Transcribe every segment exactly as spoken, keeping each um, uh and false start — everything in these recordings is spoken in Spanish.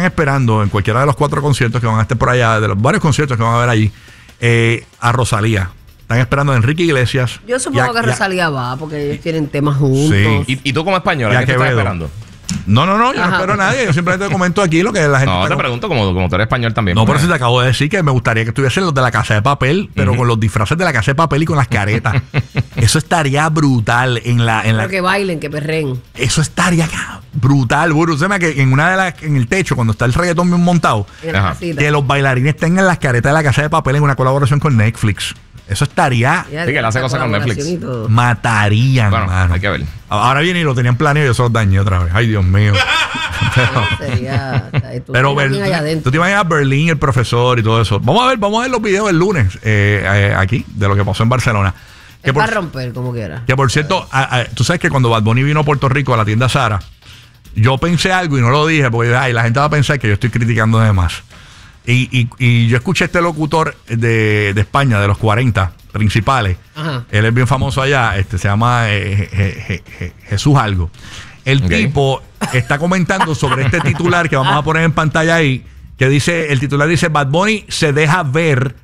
están esperando en cualquiera de los cuatro conciertos que van a estar por allá, de los varios conciertos que van a haber allí, eh, a Rosalía. Están esperando a Enrique Iglesias. Yo supongo a, que Rosalía va, porque ellos tienen temas juntos. Sí. ¿Y, y tú como española, qué estás esperando? No, no, no, yo Ajá. no espero a nadie. Yo simplemente comento aquí lo que la gente... No, te pregunto, como, como tú eres español también. No, pero si te acabo de decir que me gustaría que estuviesen los de La Casa de Papel, pero uh-huh. con los disfraces de La Casa de Papel y con las caretas. Eso estaría brutal en la... En la... que bailen, que perren. Eso estaría brutal, burro. Se me que en una de las... En el techo, cuando está el reggaetón bien montado, que los bailarines tengan las caretas de La Casa de Papel en una colaboración con Netflix. Eso estaría... Sí, que le hace cosas con Netflix. Matarían, bueno, mano. Hay que ver. Ahora viene y lo tenían planeado y yo se los dañé otra vez. Ay, Dios mío. pero, sería, tú pero Ber, tú te imaginas Berlín, el profesor y todo eso. Vamos a ver, vamos a ver los videos el lunes eh, eh, aquí, de lo que pasó en Barcelona. Que es por, para romper, como quiera. Que por cierto, a, a, tú sabes que cuando Bad Bunny vino a Puerto Rico a la tienda Zara, yo pensé algo y no lo dije porque ay, la gente va a pensar que yo estoy criticando de más. Y, y, y yo escuché a este locutor de, de España, de los cuarenta principales. Ajá. Él es bien famoso allá, este se llama eh, je, je, je, Jesús algo. El okay. tipo está comentando sobre este titular que vamos a poner en pantalla ahí, que dice, el titular dice, Bad Bunny se deja ver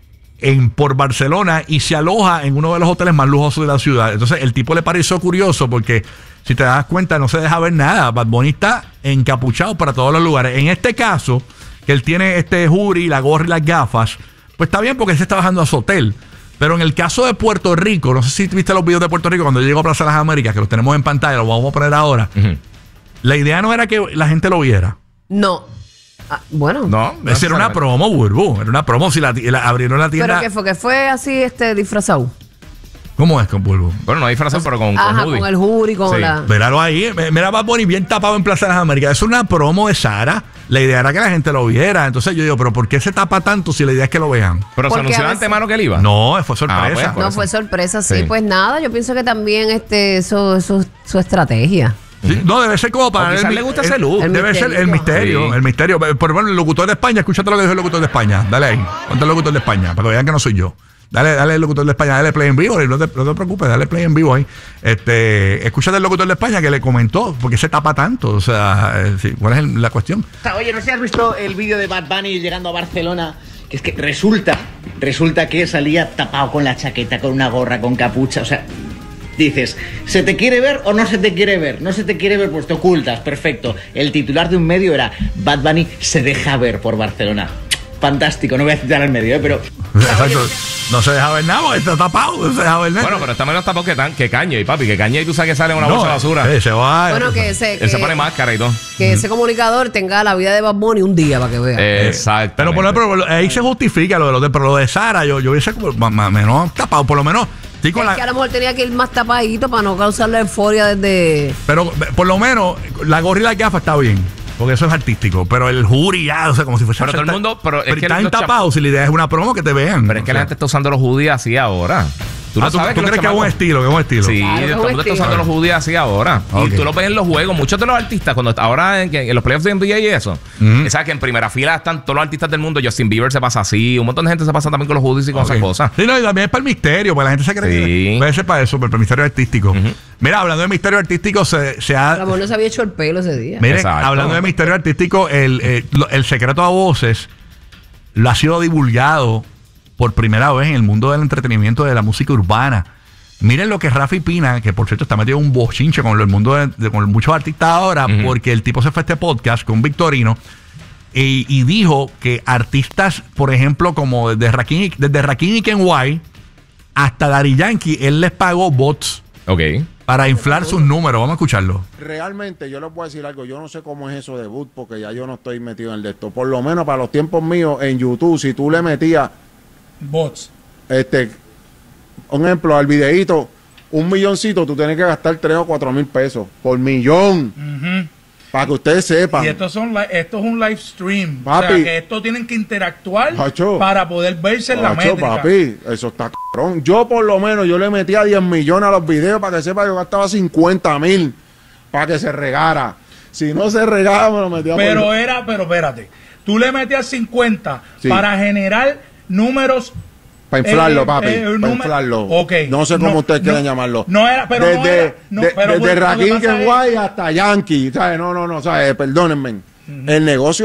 en, por Barcelona y se aloja en uno de los hoteles más lujosos de la ciudad. Entonces el tipo le pareció curioso porque si te das cuenta no se deja ver nada. Bad Bunny está encapuchado para todos los lugares. En este caso, que él tiene este jury, la gorra y las gafas, pues está bien porque él se está bajando a su hotel. Pero en el caso de Puerto Rico, no sé si viste los videos de Puerto Rico cuando yo llego a Plaza de las Américas, que los tenemos en pantalla, los vamos a poner ahora. Uh-huh. La idea no era que la gente lo viera. No. Ah, bueno. No, no esa era una promo, Burbu. Era una promo. Si la, la abrieron la tienda. ¿Pero qué fue? ¿Que fue así este disfrazado? ¿Cómo es con Bulbo? Bueno, no disfrazado, pero con, Ajá, con, con el jury, con sí. la... Míralo ahí. Mira Bad Bunny bien tapado en Plaza de las Américas. Es una promo de Sara. La idea era que la gente lo viera. Entonces yo digo, ¿pero por qué se tapa tanto si la idea es que lo vean? ¿Pero se anunció de antemano que él iba? No, fue sorpresa. Ah, pues, no, fue sorpresa, sí. sí. Pues nada, yo pienso que también este eso, eso su estrategia. Sí, no, debe ser como para... O quizás el, le gusta el, ese look. El debe misterio. ser el misterio, sí. el misterio. Por ejemplo, el locutor de España, escúchate lo que dijo el locutor de España. Dale ahí, ponte el locutor de España, para que vean que no soy yo. Dale, dale el locutor de España, dale play en vivo, no te, no te preocupes, dale play en vivo ahí. Este, escúchate el locutor de España que le comentó, ¿por qué se tapa tanto? O sea, eh, sí, ¿cuál es el, la cuestión? Oye, no sé si has visto el vídeo de Bad Bunny llegando a Barcelona, que es que resulta, resulta que salía tapado con la chaqueta, con una gorra, con capucha, o sea... Dices, ¿se te quiere ver o no se te quiere ver? No se te quiere ver, pues te ocultas, perfecto. El titular de un medio era Bad Bunny se deja ver por Barcelona. Fantástico, no voy a citar al medio, ¿eh? Pero... Exacto. No se deja ver nada, está tapado, no se deja ver nada. Bueno, pero está menos tapado que, tan, que Caña y papi, que Caña y tú sabes que sale una no, bolsa de basura. Eh, se va. Bueno, que ese... Él que, se pone máscara y todo. Que ese comunicador tenga la vida de Bad Bunny un día para que vea. Eh, Exacto. Pero por ejemplo, ahí se justifica lo de, lo de, pero lo de Sara, yo, yo hubiese como más menos tapado, por lo menos... Sí, con es la... que a lo mejor tenía que ir más tapadito para no causar la euforia desde... Pero por lo menos la gorra y la gafa está bien, porque eso es artístico. Pero el jury ya, o sea, como si fuese... Pero todo el mundo... Pero, pero es que están tapados si la idea es una promo que te vean. Pero es que o sea, la gente está usando los hoodies así ahora. ¿Tú, ah, ¿tú, ¿tú crees que es un estilo? Que es un estilo? Sí, claro, todo el mundo está usando los hoodies así ahora. Okay. Y tú lo ves en los juegos. Muchos de los artistas, cuando ahora en, en los playoffs de N B A y eso, uh-huh. sabes que en primera fila están todos los artistas del mundo. Justin Bieber se pasa así. Un montón de gente se pasa también con los hoodies y con okay. esas cosas. Sí, no, y también es para el misterio, porque la gente se cree sí. que puede ser para eso, para el misterio artístico. Uh-huh. Mira, hablando de misterio artístico, se, se ha... Ramón no se había hecho el pelo ese día. Miren, hablando de misterio artístico, el, el, el secreto a voces lo ha sido divulgado por primera vez en el mundo del entretenimiento de la música urbana. Miren lo que Rafi Pina, que por cierto está metido en un bochinche con el mundo de, de, con muchos artistas ahora, uh-huh. porque el tipo se fue a este podcast con Victorino y, y dijo que artistas, por ejemplo, como desde Rakim, desde Rakim y Ken White hasta Daddy Yankee, él les pagó bots okay. para inflar sus números. Vamos a escucharlo. Realmente yo les voy a decir algo, yo no sé cómo es eso de bot, porque ya yo no estoy metido en el de esto. Por lo menos para los tiempos míos en YouTube, si tú le metías bots, este... un ejemplo, al videíto, un milloncito, tú tienes que gastar tres o cuatro mil pesos por millón. Uh-huh. Para que ustedes sepan. Y esto, son, esto es un live stream. Papi, o sea, que esto tienen que interactuar Pacho, para poder verse en Pacho, la métrica. Papi, eso está cabrón. Yo por lo menos, yo le metía diez millones a los videos para que sepa que yo gastaba cincuenta mil para que se regara. Si no se regaba, me lo metía Pero por... era, pero espérate. Tú le metías cincuenta sí. para generar números. Para inflarlo, eh, papi, eh, para inflarlo. Okay. No sé cómo no, ustedes no, quieren llamarlo. No era, pero desde, no era, no, de, pero desde bueno, Rakim es... Kenway hasta Yankee, ¿sabes? No, no, no, ¿sabes? Perdónenme. Uh-huh. El negocio